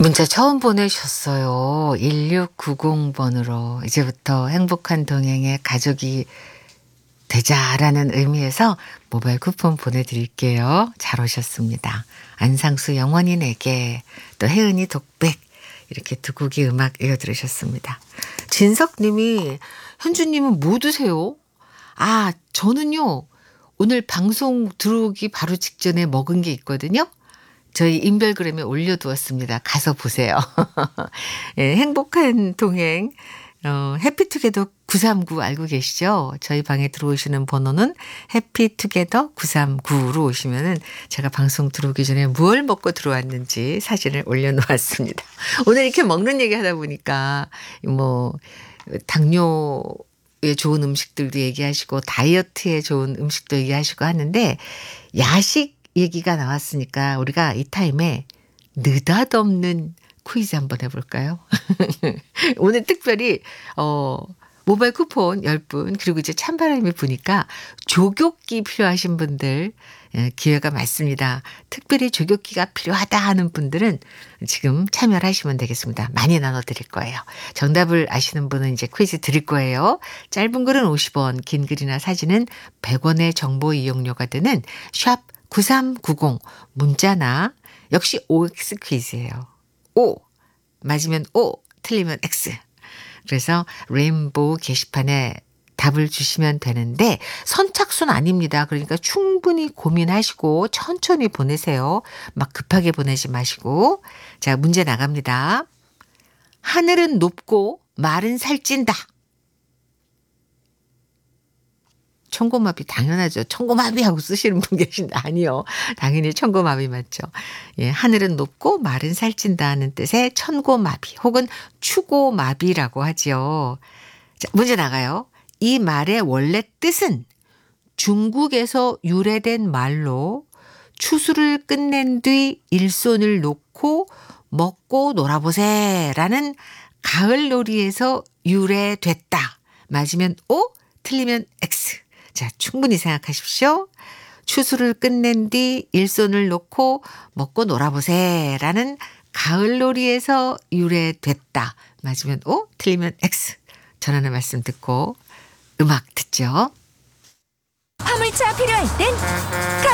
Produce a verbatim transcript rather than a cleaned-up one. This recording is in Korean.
문자 처음 보내셨어요. 일육구공 번으로 이제부터 행복한 동행의 가족이 되자라는 의미에서 모바일 쿠폰 보내드릴게요. 잘 오셨습니다. 안상수 영원히 내게, 또 혜은이 독백, 이렇게 두 곡의 음악 이어 들으셨습니다. 진석님이 현주님은 뭐 드세요? 아, 저는요 오늘 방송 들어오기 바로 직전에 먹은 게 있거든요. 저희 인별그램에 올려두었습니다. 가서 보세요. 예, 행복한 동행 어, 해피투게더 구삼구 알고 계시죠? 저희 방에 들어오시는 번호는 해피투게더 구삼구로 오시면은 제가 방송 들어오기 전에 무얼 먹고 들어왔는지 사진을 올려놓았습니다. 오늘 이렇게 먹는 얘기 하다 보니까 뭐 당뇨에 좋은 음식들도 얘기하시고 다이어트에 좋은 음식도 얘기하시고 하는데, 야식 얘기가 나왔으니까 우리가 이 타임에 느닷없는 퀴즈 한번 해볼까요? 오늘 특별히 어 모바일 쿠폰 열 분, 그리고 이제 찬바람이 부니까 조교기 필요하신 분들 예, 기회가 많습니다. 특별히 조교기가 필요하다 하는 분들은 지금 참여를 하시면 되겠습니다. 많이 나눠드릴 거예요. 정답을 아시는 분은 이제 퀴즈 드릴 거예요. 짧은 글은 오십 원, 긴 글이나 사진은 백 원의 정보 이용료가 되는 샵 구삼구공 문자나, 역시 오엑스 퀴즈예요. O 맞으면 O, 틀리면 X. 그래서 레인보우 게시판에 답을 주시면 되는데 선착순 아닙니다. 그러니까 충분히 고민하시고 천천히 보내세요. 막 급하게 보내지 마시고. 자, 문제 나갑니다. 하늘은 높고 말은 살찐다. 청고마비 당연하죠. 청고마비 하고 쓰시는 분 계신데 아니요. 당연히 청고마비 맞죠. 예, 하늘은 높고 말은 살찐다는 뜻의 천고마비 혹은 추고마비라고 하지요. 자, 문제 나가요. 이 말의 원래 뜻은 중국에서 유래된 말로 추수를 끝낸 뒤 일손을 놓고 먹고 놀아보세라는 가을놀이에서 유래됐다. 맞으면 O, 틀리면 X. 자, 충분히 생각하십시오. 추수를 끝낸 뒤 일손을 놓고 먹고 놀아보세라는 가을놀이에서 유래됐다. 맞으면 O, 틀리면 X. 전하는 말씀 듣고 음악 듣죠. 화물차 필요할 땐